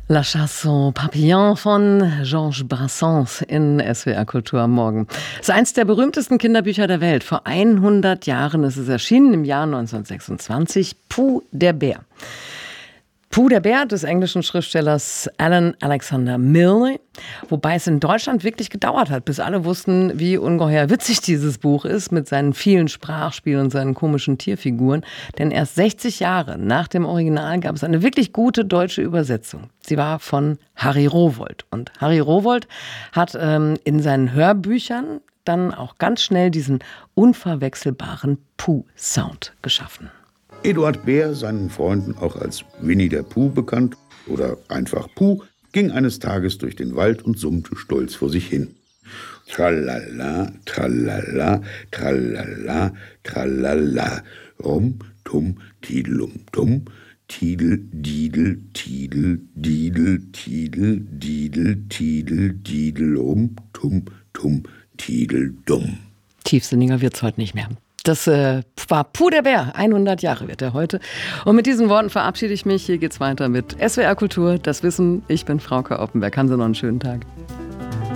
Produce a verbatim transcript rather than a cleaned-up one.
La Chasse aux Papillons von Georges Brassens in S W R Kultur am Morgen. Es ist eines der berühmtesten Kinderbücher der Welt. Vor hundert Jahren ist es erschienen, im Jahr neunzehnhundertsechsundzwanzig. Pooh, der Bär. Pooh, der Bär des englischen Schriftstellers Alan Alexander Milne. Wobei es in Deutschland wirklich gedauert hat, bis alle wussten, wie ungeheuer witzig dieses Buch ist mit seinen vielen Sprachspielen und seinen komischen Tierfiguren. Denn erst sechzig Jahre nach dem Original gab es eine wirklich gute deutsche Übersetzung. Sie war von Harry Rowohlt. Und Harry Rowohlt hat ähm, in seinen Hörbüchern dann auch ganz schnell diesen unverwechselbaren Pooh-Sound geschaffen. Eduard Bär, seinen Freunden auch als Winnie der Pooh bekannt oder einfach Pooh, ging eines Tages durch den Wald und summte stolz vor sich hin. Tralala, tralala, tralala, tralala, rum, tum, tidelum, tum, tidel, didel, tidel, didel, tidel, didel, tidel, didel, um, tum, tum, tidel, dumm. Tiefsinniger wird's heute nicht mehr. Das äh, war Pooh, der Bär. hundert Jahre wird er heute. Und mit diesen Worten verabschiede ich mich. Hier geht's weiter mit S W R Kultur, das Wissen. Ich bin Frauke Oppenberg. Haben Sie noch einen schönen Tag.